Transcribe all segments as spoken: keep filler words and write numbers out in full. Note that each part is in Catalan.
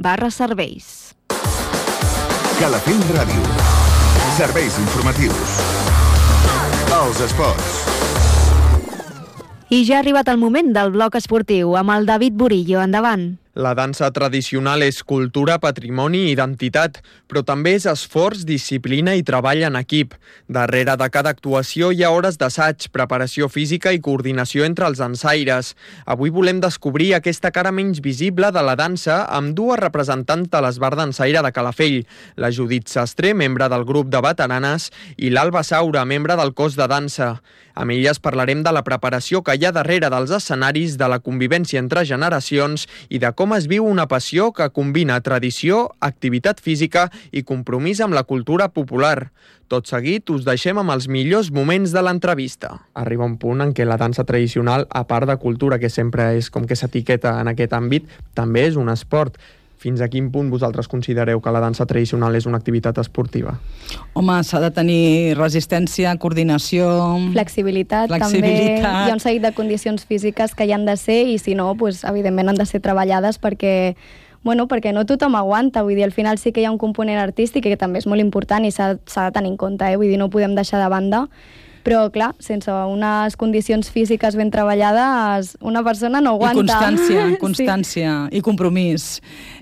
barra serveis. Calafell Ràdio. Serveis informatius. Els esports. I ja ha arribat el moment del bloc esportiu amb el David Burillo. Endavant. La dansa tradicional és cultura, patrimoni i identitat, però també és esforç, disciplina i treball en equip. Darrere de cada actuació hi ha hores d'assaig, preparació física i coordinació entre els dansaires. Avui volem descobrir aquesta cara menys visible de la dansa amb dues representants de l'Esbart Dansaire de Calafell, la Judit Sastre, membre del grup de veteranes, i l'Alba Saura, membre del cos de dansa. Amb elles parlarem de la preparació que hi ha darrere dels escenaris, de la convivència entre generacions i de com es viu una passió que combina tradició, activitat física i compromís amb la cultura popular. Tot seguit us deixem amb els millors moments de l'entrevista. Arriba un punt en què la dansa tradicional, a part de cultura, que sempre és com que s'etiqueta en aquest àmbit, també és un esport. Fins a quin punt vosaltres considereu que la dansa tradicional és una activitat esportiva? Home, s'ha de tenir resistència, coordinació... Flexibilitat, flexibilitat. també. Hi ha un seguit de condicions físiques que hi han de ser i, si no, pues, evidentment han de ser treballades perquè, bueno, perquè no tothom aguanta. Vull dir, al final sí que hi ha un component artístic que també és molt important i s'ha de tenir en compte, eh? Vull dir, no ho podem deixar de banda. Però, clar, sense unes condicions físiques ben treballades, una persona no aguanta. I constància, constància sí. I compromís.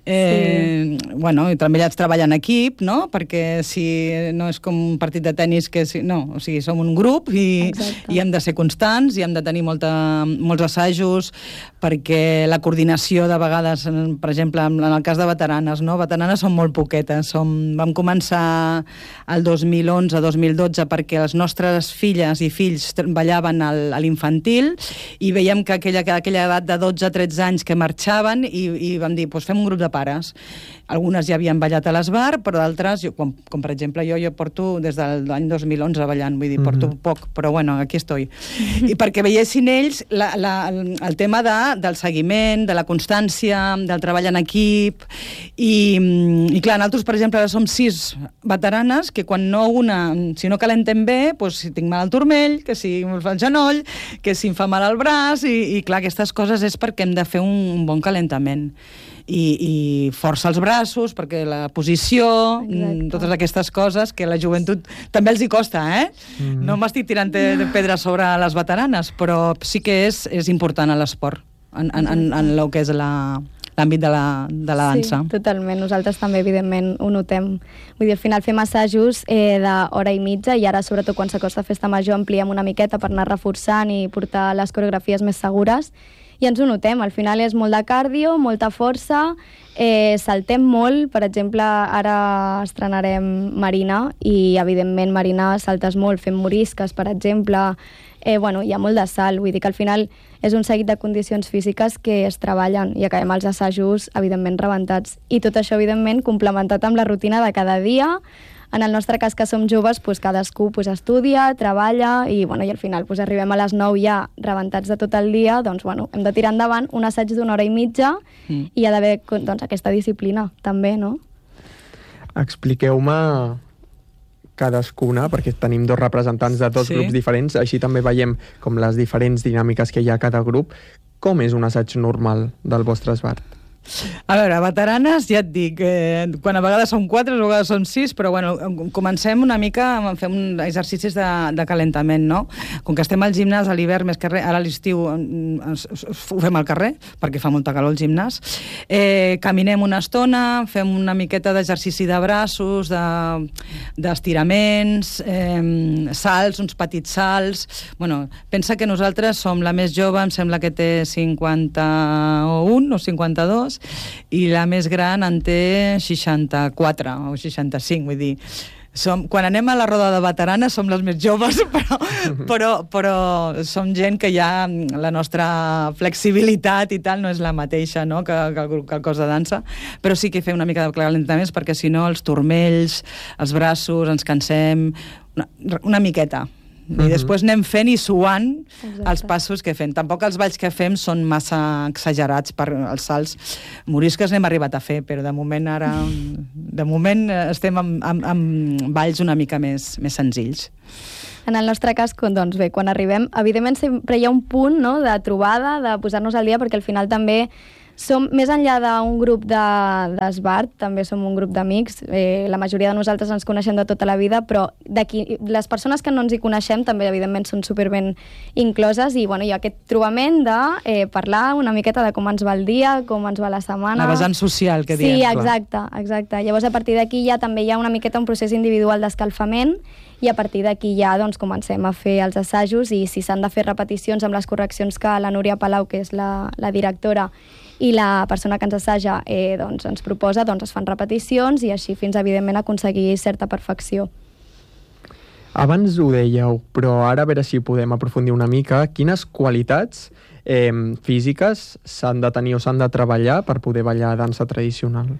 Eh, sí. Bueno, i també has de treballar en equip, no? Perquè si no és com un partit de tennis que... Si, no, o sigui, som un grup i, i hem de ser constants i hem de tenir molta, molts assajos perquè la coordinació de vegades, per exemple, en el cas de veteranes, no? Veteranes són molt poquetes. Som, vam començar el dos mil onze dos mil dotze perquè les nostres filles i fills ballaven al, a l'infantil i veiem que aquella, que aquella edat de dotze a tretze anys que marxaven i, i vam dir, doncs fem un grup de pares. Algunes ja havien ballat a l'Esbart, però d'altres, com, com per exemple jo, jo porto des de l'any dos mil onze ballant, vull dir, porto mm-hmm. poc, però bueno, aquí estoy. I perquè veiessin ells la, la, el tema de, del seguiment, de la constància, del treball en equip, i, i clar, nosaltres, per exemple, ara som sis veteranes que quan no una, si no calentem bé, doncs si tinc mal al turmell, que si em fa el genoll, que si em fa mal al braç, i, i clar, aquestes coses és perquè hem de fer un, un bon calentament. I, i força els braços, perquè la posició, Exacte. Totes aquestes coses que la joventut també els hi costa, eh? Mm. No m'estic tirant de, de pedra sobre les veteranes, però sí que és, és important a l'esport, en, en, en, en el que és la... l'àmbit de la, de la dansa. Sí, totalment. Nosaltres també, evidentment, ho notem. Vull dir, al final fem assajos eh, d'hora i mitja i ara, sobretot quan s'acosta Festa Major, ampliem una miqueta per anar reforçant i portar les coreografies més segures i ens ho notem. Al final és molt de cardio, molta força, eh, saltem molt. Per exemple, ara estrenarem Marina i, evidentment, Marina saltes molt, fem morisques, per exemple. Eh, bueno, hi ha molt de salt, vull dir que al final és un seguit de condicions físiques que es treballen i acabem els assajos, evidentment, rebentats. I tot això, evidentment, complementat amb la rutina de cada dia. En el nostre cas, que som joves, doncs cadascú doncs, estudia, treballa i, bueno, i al final doncs, arribem a les nou ja rebentats de tot el dia, doncs bueno, hem de tirar endavant un assaig d'una hora i mitja mm. i hi ha d'haver doncs, aquesta disciplina, també, no? Expliqueu-me cadascuna, perquè tenim dos representants de dos sí. grups diferents, així també veiem com les diferents dinàmiques que hi ha a cada grup. Com és un assaig normal del vostre esbart? A veure, veteranes, ja et dic, eh, quan a vegades són quatre, a vegades són sis, però bueno, comencem una mica, fem un exercicis de, de calentament, no? Com que estem al gimnàs a l'hivern, més que res, ara a l'estiu ho fem al carrer, perquè fa molta calor al gimnàs, eh, caminem una estona, fem una miqueta d'exercici de braços, d'estiraments, de, eh, salts, uns petits salts. Bueno, pensa que nosaltres som la més jove, em sembla que té cinquanta-un o cinquanta-dos, i la més gran en té seixanta-quatre o seixanta-cinc, vull dir, som, quan anem a la roda de veteranes som les més joves, però, però, però som gent que ja la nostra flexibilitat i tal no és la mateixa, no? que, que, que el cos de dansa, però sí que fem una mica de calentaments perquè si no els turmells, els braços, ens cansem, una, una miqueta. I després anem fent i suant Exacte. Els passos que fem. Tampoc els balls que fem són massa exagerats per els salts. Morisques n'hem arribat a fer, però de moment ara de moment estem amb, amb, amb balls una mica més, més senzills. En el nostre cas, doncs bé, quan arribem, evidentment sempre hi ha un punt, no?, de trobada, de posar-nos al dia, perquè al final també Som, més enllà d'un grup d'esbart, també som un grup d'amics. Eh, la majoria de nosaltres ens coneixem de tota la vida, però d'aquí, les persones que no ens hi coneixem també, evidentment, són superben incloses i bueno, hi ha aquest trobament de eh, parlar una miqueta de com ens va el dia, com ens va la setmana... La vessant social, que diem. Sí, exacte, exacte. Llavors, a partir d'aquí ja també hi ha una miqueta un procés individual d'escalfament i a partir d'aquí ja doncs, comencem a fer els assajos i si s'han de fer repeticions amb les correccions que la Núria Palau, que és la, la directora, i la persona que ens assaja eh, doncs, ens proposa, doncs es fan repeticions i així fins, evidentment, aconseguir certa perfecció. Abans ho dèieu, però ara a veure si podem aprofundir una mica. Quines qualitats eh, físiques s'han de tenir o s'han de treballar per poder ballar dansa tradicional?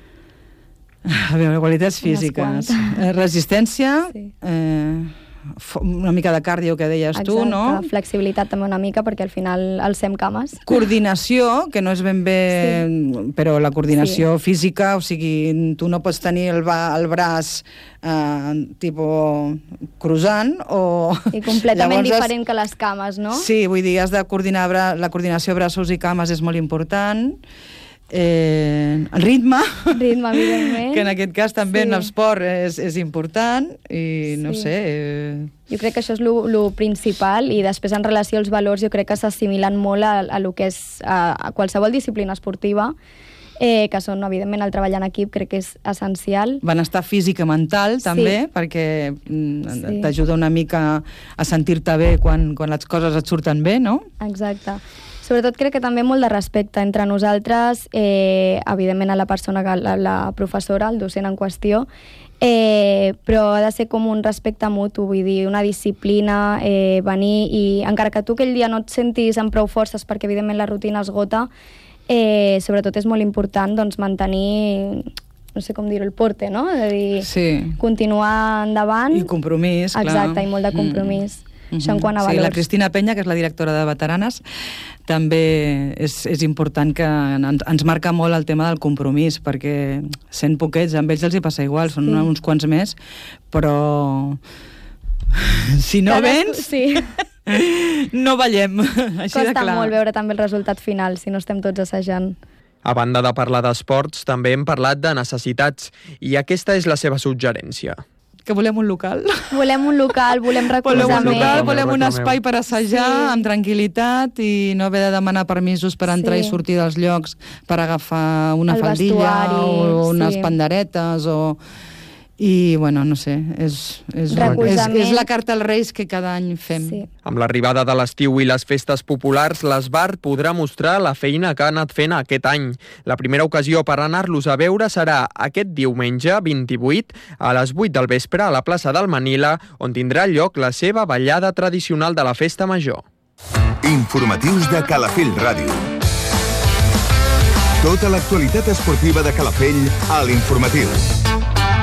A veure, qualitats físiques. Eh, resistència, sí. eh, una mica de cardio, que deies Exacte. Tu, no? Flexibilitat també una mica, perquè al final alcem cames. Coordinació, que no és ben bé... Sí. Però la coordinació sí. física, o sigui, tu no pots tenir el, ba el braç eh, tipus cruzant o... I completament Llavors, diferent que les cames, no? Sí, vull dir, has de coordinar la coordinació braços i cames és molt important. Eh, el ritme, ritme evidentment, que en aquest cas també sí. en l'esport és, és important i no sí. sé... Eh... Jo crec que això és lo, lo principal i després en relació als valors jo crec que s'assimilen molt a, a lo que és a, a qualsevol disciplina esportiva, eh, que són evidentment el treball en equip, crec que és essencial. Benestar físic i mental també, sí. perquè mm, sí. t'ajuda una mica a sentir-te bé quan, quan les coses et surten bé, no? Exacte. Sobretot crec que també molt de respecte entre nosaltres, eh, evidentment a la persona, que, la, la professora, el docent en qüestió, eh, però ha de ser com un respecte mutu, vull dir, una disciplina, eh, venir i encara que tu aquell dia no et sentis amb prou forces perquè evidentment la rutina esgota, eh, sobretot és molt important doncs, mantenir, no sé com dir-ho, el porte, no? És a dir, sí. continuar endavant. I compromís, clar. Exacte, i molt de compromís. Mm. Això en quant a sí, valors. La Cristina Penya, que és la directora de veteranes, també és, és important que ens, ens marca molt el tema del compromís, perquè sent poquets, amb ells els hi passa igual, són sí. uns quants més, però si no Cadascú, vens, sí. no ballem, així Costa de clar. Costa molt veure també el resultat final, si no estem tots assajant. A banda de parlar d'esports, també hem parlat de necessitats, i aquesta és la seva suggerència. Que volem un local. Volem un local, volem recolzament. Volem un local, volem un reclameu. espai per assajar sí. amb tranquil·litat i no haver de demanar permisos per entrar sí. i sortir dels llocs per agafar una el faldilla o unes sí. panderetes o... I, bueno, no sé, és, és, és, és la carta als Reis que cada any fem. Sí. Amb l'arribada de l'estiu i les festes populars, l'Esbart podrà mostrar la feina que ha anat fent aquest any. La primera ocasió per anar-los a veure serà aquest diumenge vint-i-vuit a les vuit del vespre a la plaça del Manila, on tindrà lloc la seva ballada tradicional de la festa major. Informatius de Calafell Ràdio. Tota l'actualitat esportiva de Calafell a l'Informatiu.